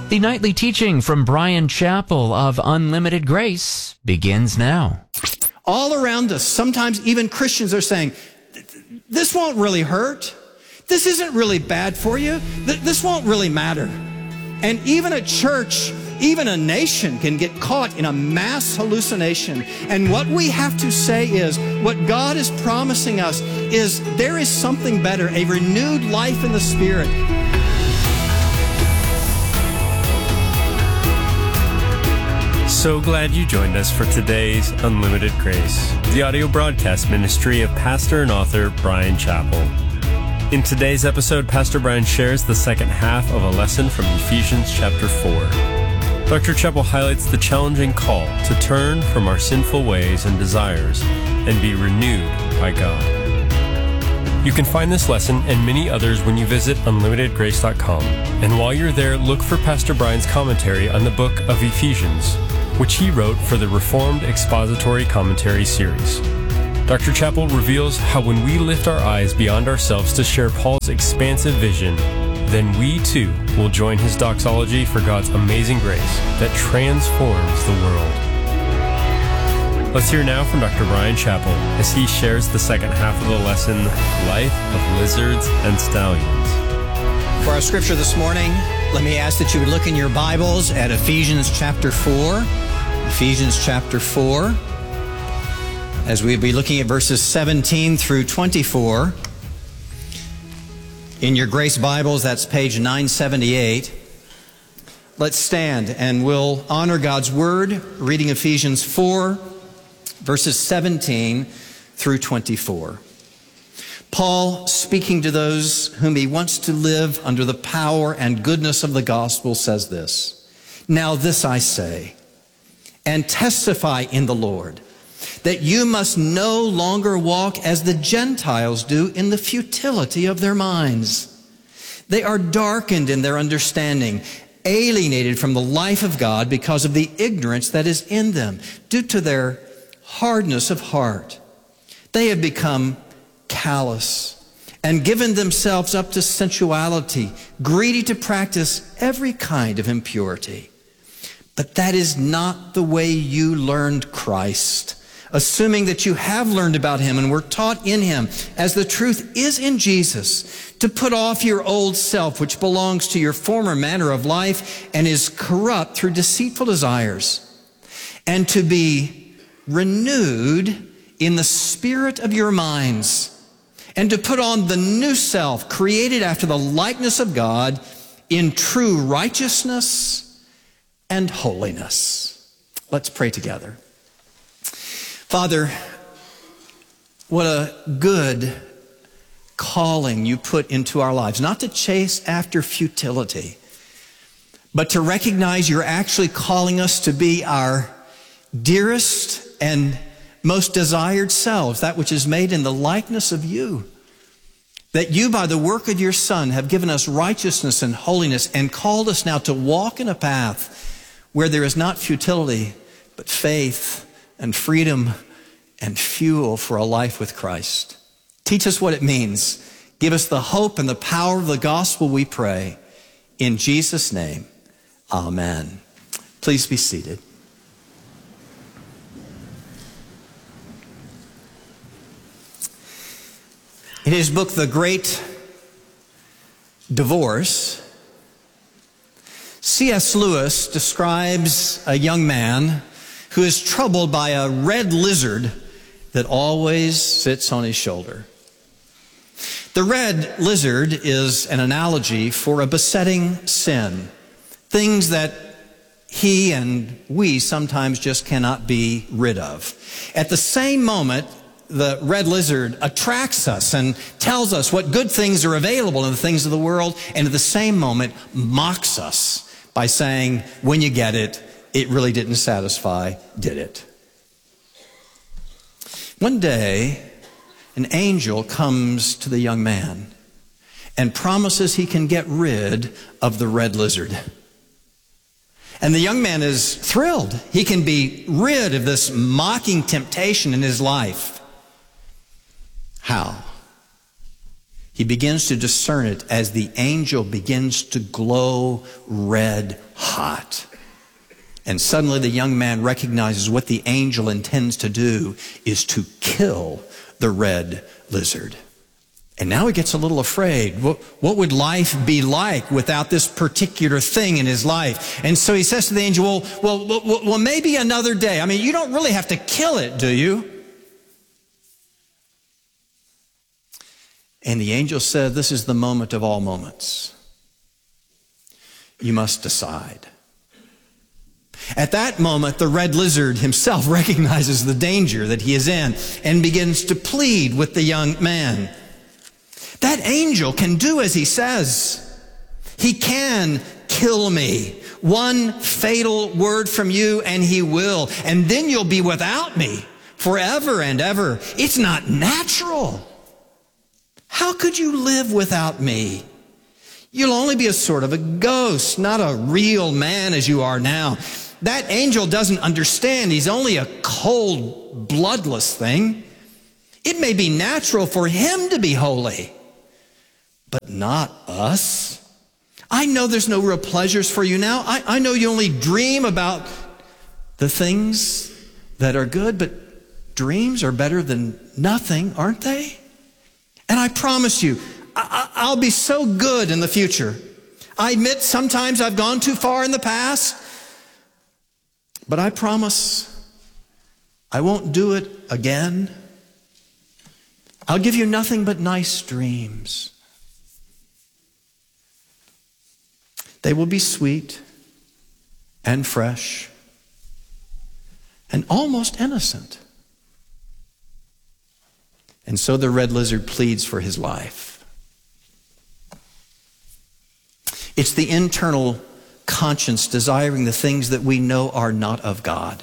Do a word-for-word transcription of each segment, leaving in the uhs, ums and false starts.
The nightly teaching from Bryan Chapell of Unlimited Grace begins now. All around us, sometimes even Christians are saying, this won't really hurt. This isn't really bad for you. This won't really matter. And even a church, even a nation can get caught in a mass hallucination. And what we have to say is, what God is promising us is there is something better, a renewed life in the Spirit. So glad you joined us for today's Unlimited Grace, the audio broadcast ministry of pastor and author Bryan Chapell. In today's episode, Pastor Bryan shares the second half of a lesson from Ephesians chapter four. Doctor Chapell highlights the challenging call to turn from our sinful ways and desires and be renewed by God. You can find this lesson and many others when you visit unlimited grace dot com. And while you're there, look for Pastor Bryan's commentary on the book of Ephesians, which he wrote for the Reformed Expository Commentary series. Doctor Chapell reveals how when we lift our eyes beyond ourselves to share Paul's expansive vision, then we too will join his doxology for God's amazing grace that transforms the world. Let's hear now from Doctor Bryan Chapell as he shares the second half of the lesson, Life of Lizards and Stallions. For our scripture this morning, let me ask that you would look in your Bibles at Ephesians chapter four. Ephesians chapter four, as we'll be looking at verses seventeen through twenty-four. In your Grace Bibles, that's page nine seventy-eight. Let's stand and we'll honor God's Word, reading Ephesians four, verses seventeen through twenty-four. Paul, speaking to those whom he wants to live under the power and goodness of the gospel, says this: Now this I say, and testify in the Lord, that you must no longer walk as the Gentiles do in the futility of their minds. They are darkened in their understanding, alienated from the life of God because of the ignorance that is in them, due to their hardness of heart. They have become callous and given themselves up to sensuality, greedy to practice every kind of impurity. But that is not the way you learned Christ, assuming that you have learned about him and were taught in him, as the truth is in Jesus, to put off your old self, which belongs to your former manner of life and is corrupt through deceitful desires, and to be renewed in the spirit of your minds, and to put on the new self, created after the likeness of God in true righteousness and holiness. Let's pray together. Father, what a good calling you put into our lives, not to chase after futility, but to recognize you're actually calling us to be our dearest and most desired selves, that which is made in the likeness of you. That you, by the work of your Son, have given us righteousness and holiness and called us now to walk in a path where there is not futility, but faith and freedom and fuel for a life with Christ. Teach us what it means. Give us the hope and the power of the gospel, we pray. In Jesus' name, amen. Please be seated. In his book, The Great Divorce, C S Lewis describes a young man who is troubled by a red lizard that always sits on his shoulder. The red lizard is an analogy for a besetting sin, things that he and we sometimes just cannot be rid of. At the same moment, the red lizard attracts us and tells us what good things are available in the things of the world, and at the same moment mocks us by saying, when you get it, it really didn't satisfy, did it? One day, an angel comes to the young man and promises he can get rid of the red lizard. And the young man is thrilled. He can be rid of this mocking temptation in his life. How? He begins to discern it as the angel begins to glow red hot. And suddenly the young man recognizes what the angel intends to do is to kill the red lizard. And now he gets a little afraid. What, what would life be like without this particular thing in his life? And so he says to the angel, well, well, well, well, maybe another day. I mean, you don't really have to kill it, do you? And the angel said, this is the moment of all moments. You must decide. At that moment, the red lizard himself recognizes the danger that he is in and begins to plead with the young man. That angel can do as he says. He can kill me. One fatal word from you and he will. And then you'll be without me forever and ever. It's not natural. How could you live without me? You'll only be a sort of a ghost, not a real man as you are now. That angel doesn't understand. He's only a cold, bloodless thing. It may be natural for him to be holy, but not us. I know there's no real pleasures for you now. I, I know you only dream about the things that are good, but dreams are better than nothing, aren't they? And I promise you, I, I'll be so good in the future. I admit sometimes I've gone too far in the past, but I promise I won't do it again. I'll give you nothing but nice dreams. They will be sweet and fresh and almost innocent. And so the red lizard pleads for his life. It's the internal conscience desiring the things that we know are not of God.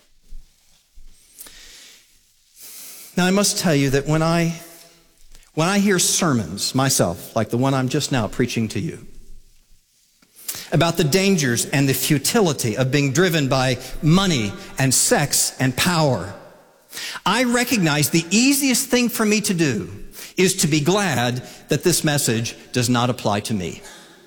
Now, I must tell you that when I, when I hear sermons myself, like the one I'm just now preaching to you, about the dangers and the futility of being driven by money and sex and power, I recognize the easiest thing for me to do is to be glad that this message does not apply to me.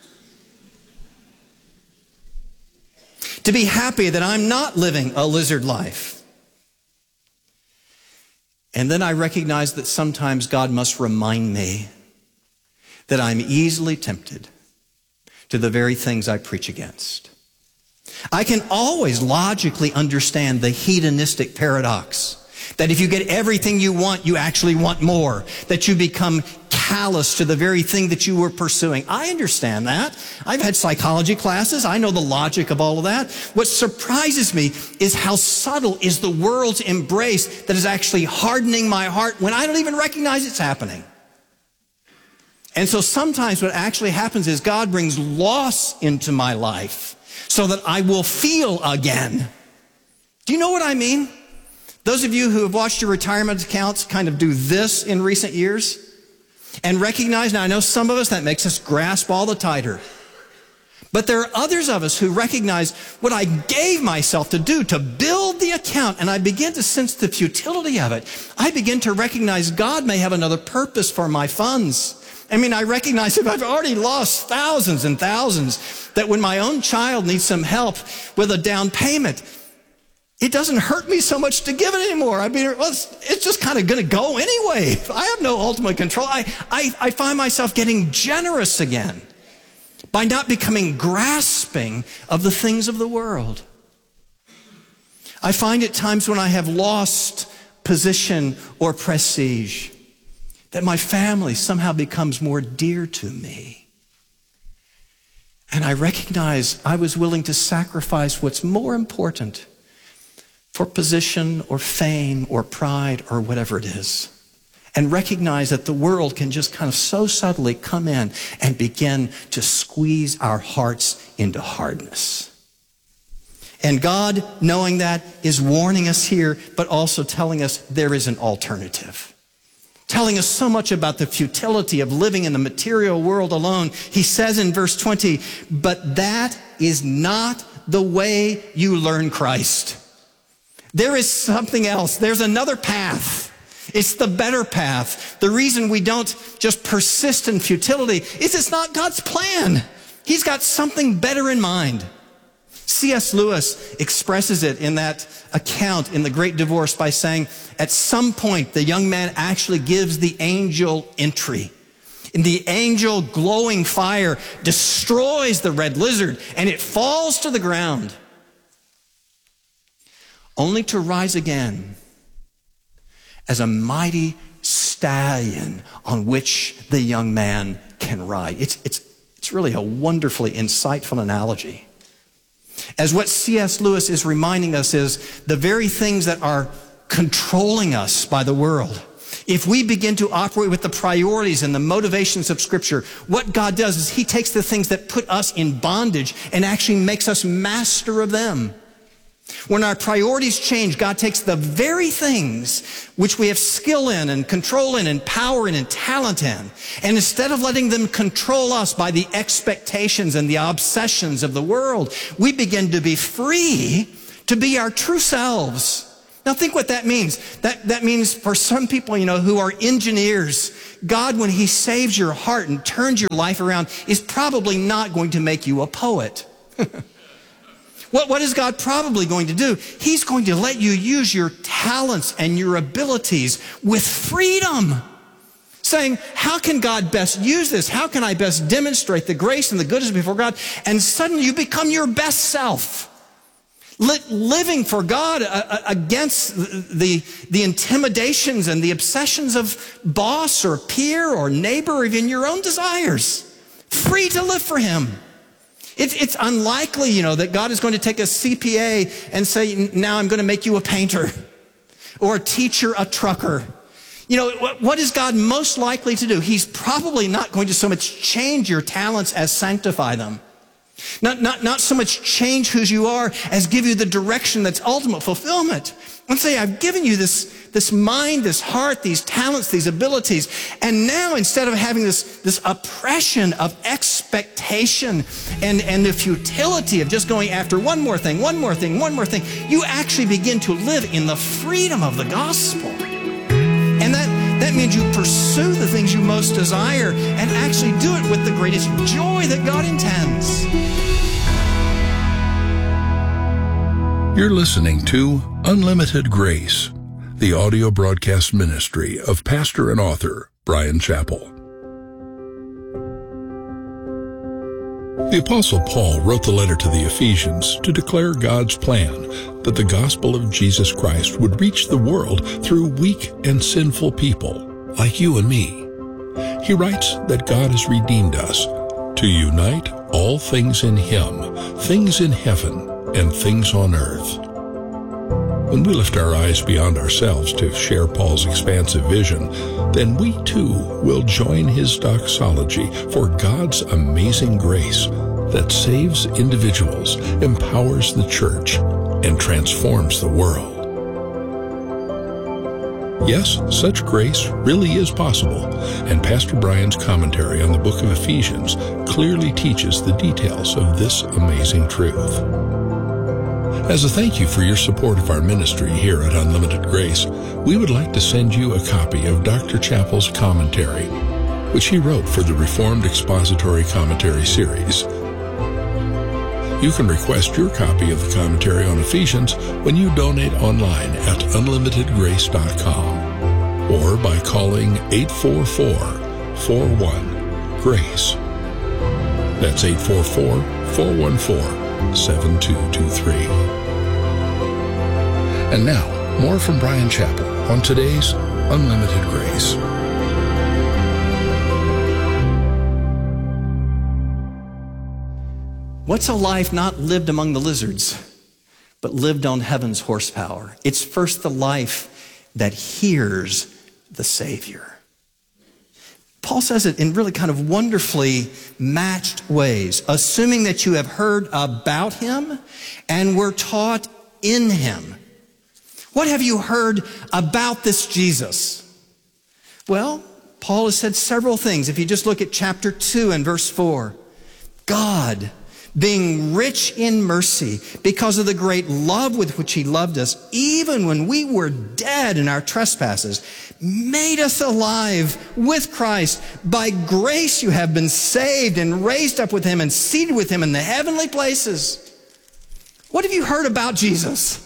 To be happy that I'm not living a lizard life. And then I recognize that sometimes God must remind me that I'm easily tempted to the very things I preach against. I can always logically understand the hedonistic paradox that if you get everything you want, you actually want more, that you become callous to the very thing that you were pursuing. I understand that. I've had psychology classes. I know the logic of all of that. What surprises me is how subtle is the world's embrace that is actually hardening my heart when I don't even recognize it's happening. And so sometimes what actually happens is God brings loss into my life so that I will feel again. Do you know what I mean? Those of you who have watched your retirement accounts kind of do this in recent years and recognize, now I know some of us, that makes us grasp all the tighter. But there are others of us who recognize what I gave myself to do, to build the account, and I begin to sense the futility of it. I begin to recognize God may have another purpose for my funds. I mean, I recognize if I've already lost thousands and thousands, that when my own child needs some help with a down payment, it doesn't hurt me so much to give it anymore. I mean, well, it's, it's just kind of going to go anyway. I have no ultimate control. I, I, I find myself getting generous again by not becoming grasping of the things of the world. I find at times when I have lost position or prestige that my family somehow becomes more dear to me. And I recognize I was willing to sacrifice what's more important for position or fame or pride or whatever it is. And recognize that the world can just kind of so subtly come in and begin to squeeze our hearts into hardness. And God, knowing that, is warning us here, but also telling us there is an alternative. Telling us so much about the futility of living in the material world alone. He says in verse twenty, but that is not the way you learn Christ. There is something else. There's another path. It's the better path. The reason we don't just persist in futility is it's not God's plan. He's got something better in mind. C S Lewis expresses it in that account in The Great Divorce by saying, at some point, the young man actually gives the angel entry. And the angel, glowing fire, destroys the red lizard, and it falls to the ground, only to rise again as a mighty stallion on which the young man can ride. It's, it's, it's really a wonderfully insightful analogy. As what C S Lewis is reminding us is the very things that are controlling us by the world. If we begin to operate with the priorities and the motivations of Scripture, what God does is He takes the things that put us in bondage and actually makes us master of them. When our priorities change, God takes the very things which we have skill in and control in and power in and talent in, and instead of letting them control us by the expectations and the obsessions of the world, we begin to be free to be our true selves. Now think what that means. That, that means for some people, you know, who are engineers, God, when He saves your heart and turns your life around, is probably not going to make you a poet. What, what is God probably going to do? He's going to let you use your talents and your abilities with freedom. Saying, how can God best use this? How can I best demonstrate the grace and the goodness before God? And suddenly you become your best self. Living for God against the, the intimidations and the obsessions of boss or peer or neighbor or even your own desires. Free to live for Him. It's, it's unlikely, you know, that God is going to take a C P A and say, now I'm going to make you a painter or a teacher, a trucker. You know, what, what is God most likely to do? He's probably not going to so much change your talents as sanctify them. Not, not, not so much change who you are as give you the direction that's ultimate fulfillment. And say, I've given you this, this mind, this heart, these talents, these abilities. And now instead of having this, this oppression of expectation and, and the futility of just going after one more thing, one more thing, one more thing, you actually begin to live in the freedom of the gospel. And that, that means you pursue the things you most desire and actually do it with the greatest joy that God intends. You're listening to Unlimited Grace, the audio broadcast ministry of pastor and author Bryan Chapell. The Apostle Paul wrote the letter to the Ephesians to declare God's plan that the gospel of Jesus Christ would reach the world through weak and sinful people like you and me. He writes that God has redeemed us to unite all things in Him, things in heaven and things on earth. When we lift our eyes beyond ourselves to share Paul's expansive vision, then we too will join his doxology for God's amazing grace that saves individuals, empowers the church, and transforms the world. Yes, such grace really is possible, and Pastor Bryan's commentary on the book of Ephesians clearly teaches the details of this amazing truth. As a thank you for your support of our ministry here at Unlimited Grace, we would like to send you a copy of Doctor Chapell's commentary, which he wrote for the Reformed Expository Commentary series. You can request your copy of the commentary on Ephesians when you donate online at unlimited grace dot com or by calling eight four four, four one, GRACE. That's eight four four, four one four, seven two two three. And now, more from Bryan Chapell on today's Unlimited Grace. What's a life not lived among the lizards, but lived on heaven's horsepower? It's first the life that hears the Savior. Paul says it in really kind of wonderfully matched ways, assuming that you have heard about Him and were taught in Him. What have you heard about this Jesus? Well, Paul has said several things. If you just look at chapter two and verse four, God being rich in mercy because of the great love with which he loved us, even when we were dead in our trespasses, made us alive with Christ. By grace you have been saved and raised up with him and seated with him in the heavenly places. What have you heard about Jesus?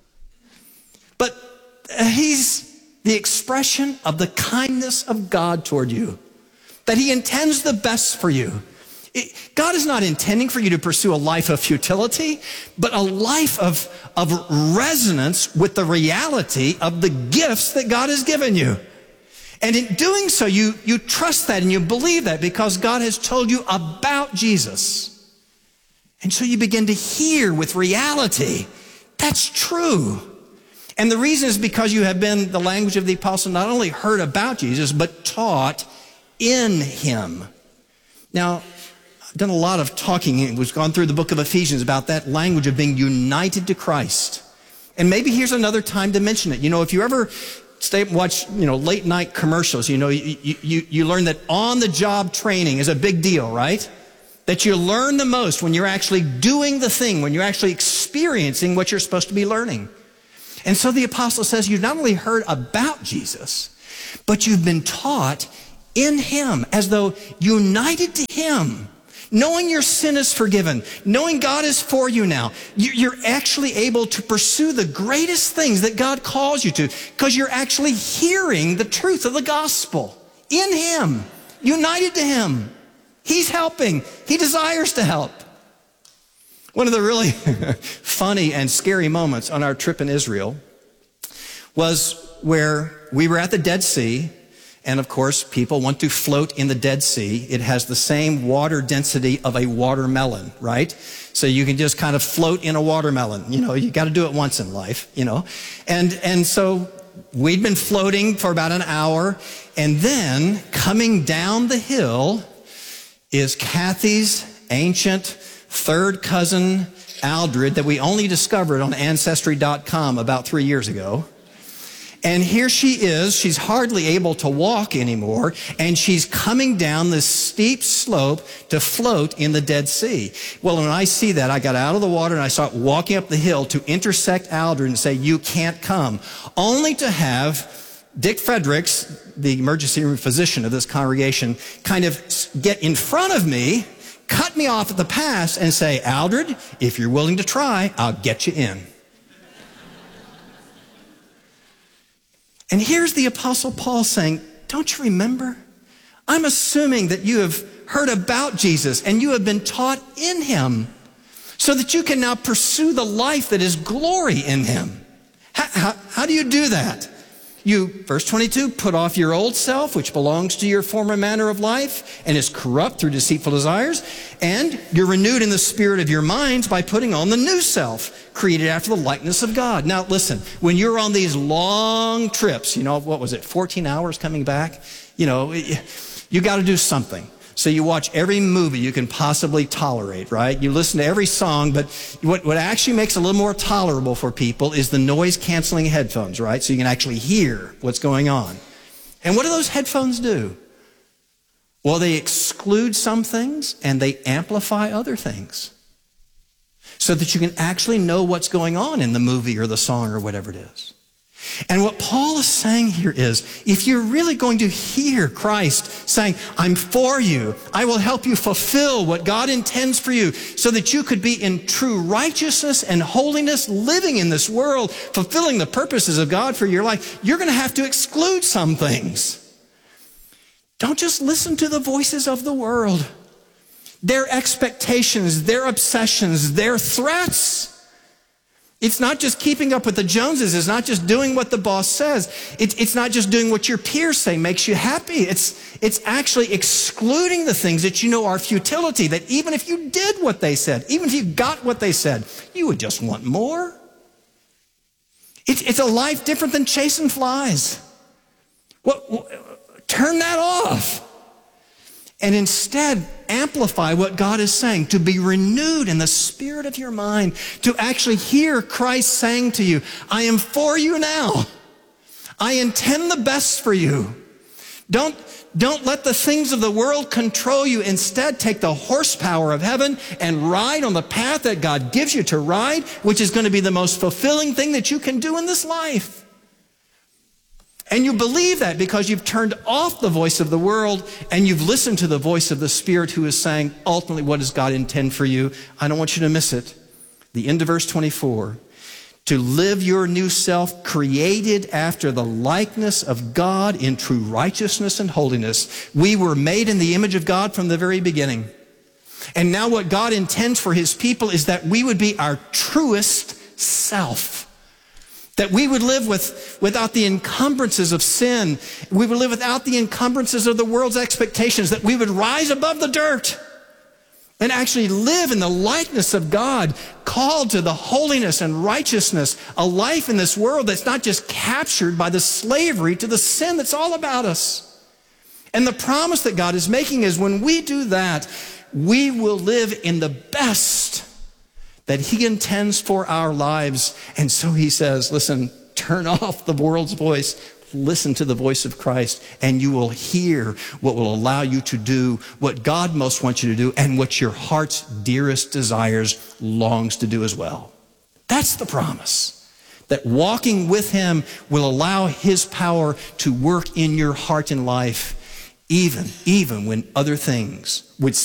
But he's the expression of the kindness of God toward you, that he intends the best for you. God is not intending for you to pursue a life of futility, but a life of, of resonance with the reality of the gifts that God has given you. And in doing so, you, you trust that and you believe that because God has told you about Jesus. And so you begin to hear with reality. That's true. And the reason is because you have been, the language of the apostle, not only heard about Jesus, but taught in him. Now, I've done a lot of talking. We've gone through the book of Ephesians about that language of being united to Christ. And maybe here's another time to mention it. You know, if you ever stay and watch, you know, late night commercials, you know, you, you, you learn that on-the-job training is a big deal, right? That you learn the most when you're actually doing the thing, when you're actually experiencing what you're supposed to be learning. And so the apostle says you've not only heard about Jesus, but you've been taught in him, as though united to him, knowing your sin is forgiven, knowing God is for you now. You're actually able to pursue the greatest things that God calls you to because you're actually hearing the truth of the gospel in him, united to him. He's helping. He desires to help. One of the really funny and scary moments on our trip in Israel was where we were at the Dead Sea. And of course, people want to float in the Dead Sea. It has the same water density of a watermelon, right? So you can just kind of float in a watermelon. You know, you got to do it once in life, you know. And, and so we'd been floating for about an hour. And then coming down the hill is Kathy's ancient third cousin, Aldred, that we only discovered on Ancestry dot com about three years ago. And here she is, she's hardly able to walk anymore, and she's coming down this steep slope to float in the Dead Sea. Well, when I see that, I got out of the water and I start walking up the hill to intersect Aldred and say, you can't come, only to have Dick Fredericks, the emergency room physician of this congregation, kind of get in front of me, cut me off at the pass and say, Aldred, if you're willing to try, I'll get you in. And here's the Apostle Paul saying, don't you remember? I'm assuming that you have heard about Jesus and you have been taught in him so that you can now pursue the life that is glory in him. How, how, how do you do that? You, verse twenty-two, put off your old self, which belongs to your former manner of life and is corrupt through deceitful desires, and you're renewed in the spirit of your minds by putting on the new self, created after the likeness of God. Now, listen, when you're on these long trips, you know, what was it, fourteen hours coming back? You know, you got to do something. So you watch every movie you can possibly tolerate, right? You listen to every song, but what, what actually makes it a little more tolerable for people is the noise-canceling headphones, right? So you can actually hear what's going on. And what do those headphones do? Well, they exclude some things and they amplify other things so that you can actually know what's going on in the movie or the song or whatever it is. And what Paul is saying here is, if you're really going to hear Christ saying, I'm for you, I will help you fulfill what God intends for you so that you could be in true righteousness and holiness, living in this world, fulfilling the purposes of God for your life, you're going to have to exclude some things. Don't just listen to the voices of the world, their expectations, their obsessions, their threats. It's not just keeping up with the Joneses. It's not just doing what the boss says. It, it's not just doing what your peers say makes you happy. It's, it's actually excluding the things that you know are futility, that even if you did what they said, even if you got what they said, you would just want more. It, it's a life different than chasing flies. What, what, turn that off. And instead, amplify what God is saying, to be renewed in the spirit of your mind, to actually hear Christ saying to you, I am for you now. I intend the best for you. Don't, Don't let the things of the world control you. Instead, take the horsepower of heaven and ride on the path that God gives you to ride, which is going to be the most fulfilling thing that you can do in this life. And you believe that because you've turned off the voice of the world and you've listened to the voice of the Spirit who is saying, ultimately, what does God intend for you? I don't want you to miss it. The end of verse twenty-four. To live your new self, created after the likeness of God in true righteousness and holiness. We were made in the image of God from the very beginning. And now what God intends for his people is that we would be our truest self. That we would live with, without the encumbrances of sin. We would live without the encumbrances of the world's expectations. That we would rise above the dirt and actually live in the likeness of God, called to the holiness and righteousness, a life in this world that's not just captured by the slavery to the sin that's all about us. And the promise that God is making is when we do that, we will live in the best that he intends for our lives. And so he says, listen, turn off the world's voice. Listen to the voice of Christ, and you will hear what will allow you to do what God most wants you to do and what your heart's dearest desires longs to do as well. That's the promise, that walking with him will allow his power to work in your heart and life, even, even when other things would